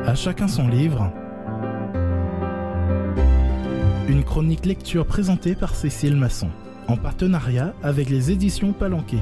À chacun son livre. Une chronique lecture présentée par Cécile Masson, en partenariat avec les éditions Palanquet.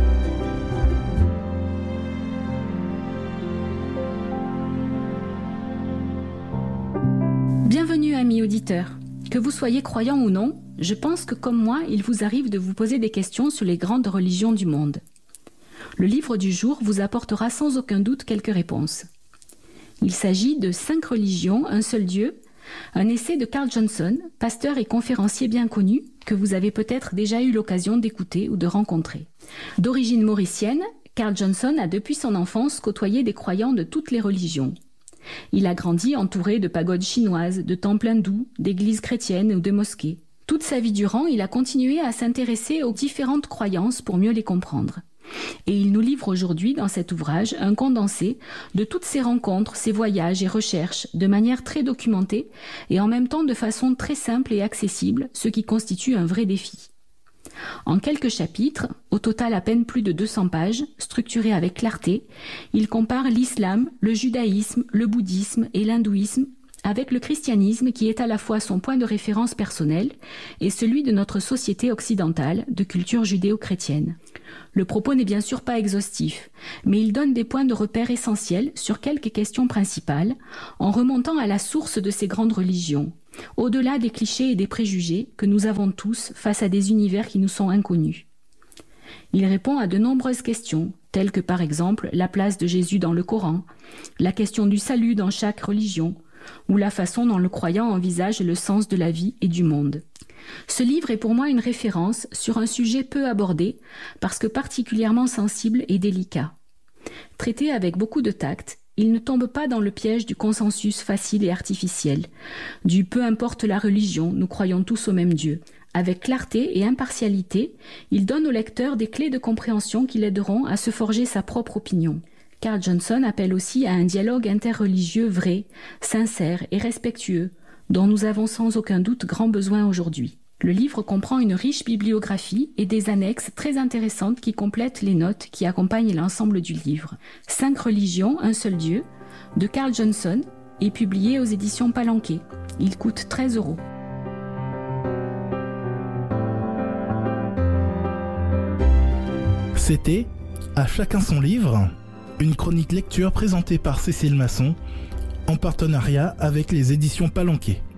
Bienvenue amis auditeurs. Que vous soyez croyants ou non, je pense que comme moi, il vous arrive de vous poser des questions sur les grandes religions du monde. Le livre du jour vous apportera sans aucun doute quelques réponses. Il s'agit de 5 religions, un seul Dieu, un essai de Carl Johnson, pasteur et conférencier bien connu, que vous avez peut-être déjà eu l'occasion d'écouter ou de rencontrer. D'origine mauricienne, Carl Johnson a depuis son enfance côtoyé des croyants de toutes les religions. Il a grandi entouré de pagodes chinoises, de temples hindous, d'églises chrétiennes ou de mosquées. Toute sa vie durant, il a continué à s'intéresser aux différentes croyances pour mieux les comprendre. Et il nous livre aujourd'hui dans cet ouvrage un condensé de toutes ses rencontres, ses voyages et recherches de manière très documentée et en même temps de façon très simple et accessible, ce qui constitue un vrai défi. En quelques chapitres, au total à peine plus de 200 pages, structurés avec clarté, il compare l'islam, le judaïsme, le bouddhisme et l'hindouisme avec le christianisme qui est à la fois son point de référence personnel et celui de notre société occidentale de culture judéo-chrétienne. Le propos n'est bien sûr pas exhaustif, mais il donne des points de repère essentiels sur quelques questions principales, en remontant à la source de ces grandes religions, au-delà des clichés et des préjugés que nous avons tous face à des univers qui nous sont inconnus. Il répond à de nombreuses questions, telles que par exemple la place de Jésus dans le Coran, la question du salut dans chaque religion, ou la façon dont le croyant envisage le sens de la vie et du monde. Ce livre est pour moi une référence sur un sujet peu abordé, parce que particulièrement sensible et délicat. Traité avec beaucoup de tact, il ne tombe pas dans le piège du consensus facile et artificiel, du « peu importe la religion, nous croyons tous au même Dieu ». Avec clarté et impartialité, il donne au lecteur des clés de compréhension qui l'aideront à se forger sa propre opinion. Carl Johnson appelle aussi à un dialogue interreligieux vrai, sincère et respectueux, dont nous avons sans aucun doute grand besoin aujourd'hui. Le livre comprend une riche bibliographie et des annexes très intéressantes qui complètent les notes qui accompagnent l'ensemble du livre. 5 religions, un seul Dieu, de Carl Johnson, est publié aux éditions Palanquet. Il coûte 13 €. C'était À chacun son livre, une chronique lecture présentée par Cécile Masson, en partenariat avec les éditions Palanquet.